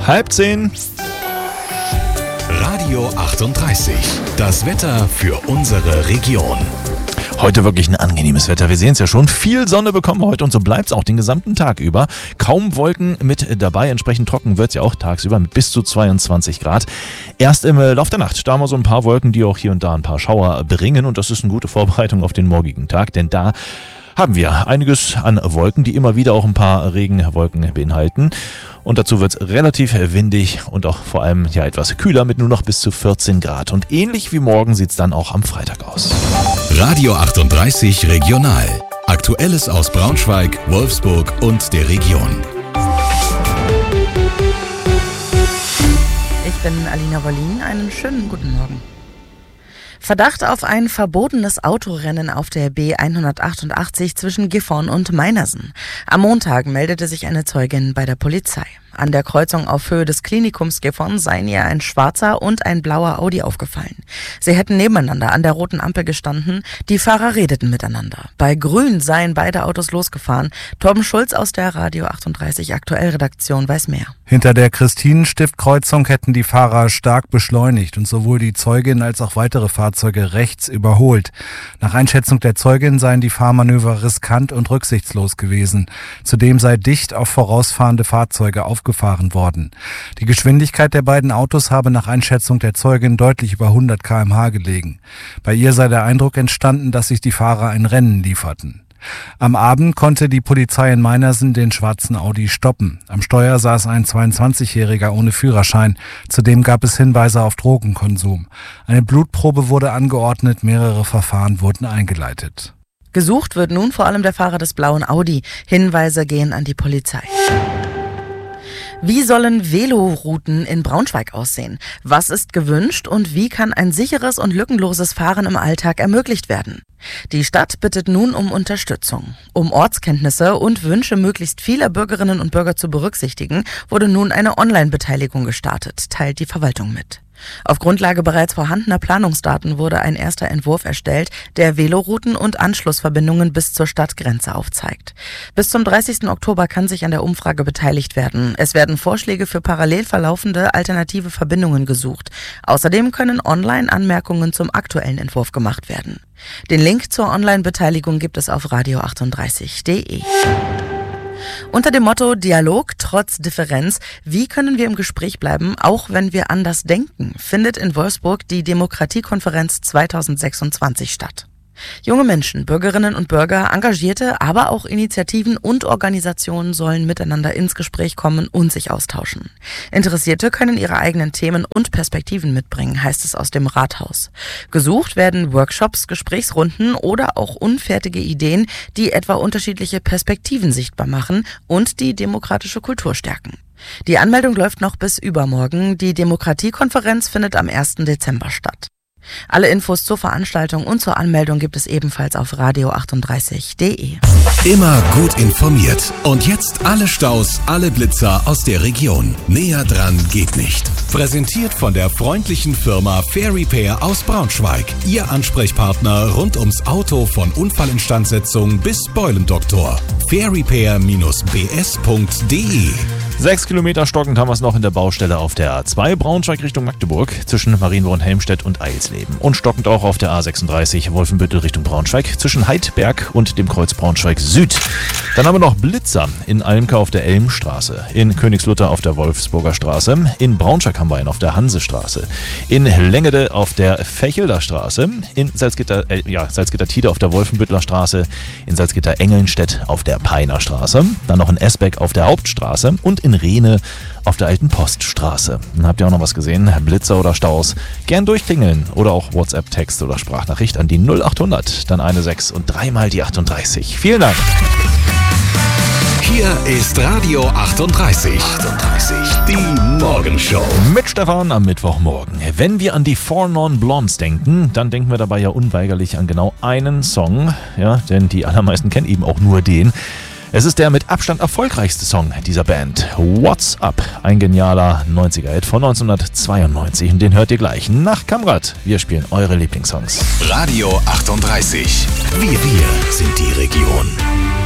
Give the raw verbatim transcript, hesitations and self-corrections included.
Halb zehn. Radio achtunddreißig. Das Wetter für unsere Region. Heute wirklich ein angenehmes Wetter. Wir sehen es ja schon. Viel Sonne bekommen wir heute und so bleibt es auch den gesamten Tag über. Kaum Wolken mit dabei. Entsprechend trocken wird es ja auch tagsüber mit bis zu zweiundzwanzig Grad. Erst im Lauf der Nacht, da haben wir so ein paar Wolken, die auch hier und da ein paar Schauer bringen. Und das ist eine gute Vorbereitung auf den morgigen Tag, denn da haben wir einiges an Wolken, die immer wieder auch ein paar Regenwolken beinhalten. Und dazu wird es relativ windig und auch vor allem ja etwas kühler mit nur noch bis zu vierzehn Grad. Und ähnlich wie morgen sieht es dann auch am Freitag aus. Radio achtunddreißig Regional. Aktuelles aus Braunschweig, Wolfsburg und der Region. Ich bin Alina Wollin. Einen schönen guten Morgen. Verdacht auf ein verbotenes Autorennen auf der B hundertachtundachtzig zwischen Gifhorn und Meinersen. Am Montag meldete sich eine Zeugin bei der Polizei. An der Kreuzung auf Höhe des Klinikums Gifhorn seien ihr ein schwarzer und ein blauer Audi aufgefallen. Sie hätten nebeneinander an der roten Ampel gestanden. Die Fahrer redeten miteinander. Bei Grün seien beide Autos losgefahren. Torben Schulz aus der Radio achtunddreißig Aktuellredaktion weiß mehr. Hinter der Christinenstift-Kreuzung hätten die Fahrer stark beschleunigt und sowohl die Zeugin als auch weitere Fahrzeuge rechts überholt. Nach Einschätzung der Zeugin seien die Fahrmanöver riskant und rücksichtslos gewesen. Zudem sei dicht auf vorausfahrende Fahrzeuge aufgefahren worden. Die Geschwindigkeit der beiden Autos habe nach Einschätzung der Zeugin deutlich über hundert Kilometer pro Stunde gelegen. Bei ihr sei der Eindruck entstanden, dass sich die Fahrer ein Rennen lieferten. Am Abend konnte die Polizei in Meinersen den schwarzen Audi stoppen. Am Steuer saß ein zweiundzwanzigjähriger ohne Führerschein. Zudem gab es Hinweise auf Drogenkonsum. Eine Blutprobe wurde angeordnet, mehrere Verfahren wurden eingeleitet. Gesucht wird nun vor allem der Fahrer des blauen Audi. Hinweise gehen an die Polizei. Wie sollen Velorouten in Braunschweig aussehen? Was ist gewünscht und wie kann ein sicheres und lückenloses Fahren im Alltag ermöglicht werden? Die Stadt bittet nun um Unterstützung. Um Ortskenntnisse und Wünsche möglichst vieler Bürgerinnen und Bürger zu berücksichtigen, wurde nun eine Online-Beteiligung gestartet, teilt die Verwaltung mit. Auf Grundlage bereits vorhandener Planungsdaten wurde ein erster Entwurf erstellt, der Velorouten und Anschlussverbindungen bis zur Stadtgrenze aufzeigt. Bis zum dreißigsten Oktober kann sich an der Umfrage beteiligt werden. Es werden Vorschläge für parallel verlaufende alternative Verbindungen gesucht. Außerdem können online Anmerkungen zum aktuellen Entwurf gemacht werden. Den Link zur Online-Beteiligung gibt es auf radio achtunddreißig punkt de. Unter dem Motto Dialog trotz Differenz, wie können wir im Gespräch bleiben, auch wenn wir anders denken, findet in Wolfsburg die Demokratiekonferenz zweitausendsechsundzwanzig statt. Junge Menschen, Bürgerinnen und Bürger, Engagierte, aber auch Initiativen und Organisationen sollen miteinander ins Gespräch kommen und sich austauschen. Interessierte können ihre eigenen Themen und Perspektiven mitbringen, heißt es aus dem Rathaus. Gesucht werden Workshops, Gesprächsrunden oder auch unfertige Ideen, die etwa unterschiedliche Perspektiven sichtbar machen und die demokratische Kultur stärken. Die Anmeldung läuft noch bis übermorgen. Die Demokratiekonferenz findet am ersten Dezember statt. Alle Infos zur Veranstaltung und zur Anmeldung gibt es ebenfalls auf radio achtunddreißig punkt de. Immer gut informiert. Und jetzt alle Staus, alle Blitzer aus der Region. Näher dran geht nicht. Präsentiert von der freundlichen Firma Fair Repair aus Braunschweig. Ihr Ansprechpartner rund ums Auto von Unfallinstandsetzung bis Beulendoktor. fair repair b s punkt de. Sechs Kilometer stockend haben wir es noch in der Baustelle auf der A zwei Braunschweig Richtung Magdeburg zwischen Marienborn-Helmstedt und Eilsleben. Und stockend auch auf der A sechsunddreißig Wolfenbüttel Richtung Braunschweig zwischen Heidberg und dem Kreuz Braunschweig Süd. Dann haben wir noch Blitzer in Almka auf der Elmstraße, in Königslutter auf der Wolfsburger Straße, in Braunschweig haben wir einen auf der Hansestraße, in Lengede auf der Fechelder Straße, in Salzgitter, äh, ja, Salzgitter-Tide auf der Wolfenbüttler Straße, in Salzgitter-Engelnstedt auf der Peiner Straße, dann noch in Esbeck auf der Hauptstraße und in Rehne auf der alten Poststraße. Dann habt ihr auch noch was gesehen? Blitzer oder Staus? Gern durchklingeln oder auch WhatsApp-Text oder Sprachnachricht an die null achthundert, dann eine sechs und dreimal die achtunddreißig. Vielen Dank. Hier ist Radio achtunddreißig. achtunddreißig. Die Morgenshow. Mit Stefan am Mittwochmorgen. Wenn wir an die Four Non Blondes denken, dann denken wir dabei ja unweigerlich an genau einen Song. Ja, denn die allermeisten kennen eben auch nur den. Es ist der mit Abstand erfolgreichste Song dieser Band. What's Up? Ein genialer neunziger-Hit von neunzehnhundertzweiundneunzig. Und den hört ihr gleich nach Kamrat. Wir spielen eure Lieblingssongs. Radio achtunddreißig. Wir, wir sind die Region.